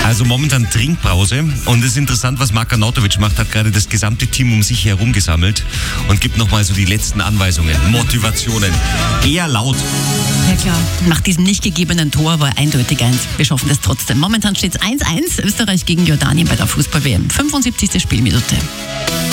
Also momentan Trinkpause und es ist interessant, was Mark Arnautovic macht, hat gerade das gesamte Team um sich herum gesammelt und gibt nochmal so die letzten Anweisungen, Motivationen. Eher laut. Ja klar, nach diesem nicht gegebenen Tor war eindeutig eins. Wir schaffen das trotzdem. Momentan steht es 1-1, Österreich gegen Jordanien bei der Fußball-WM. 75. Spielminute.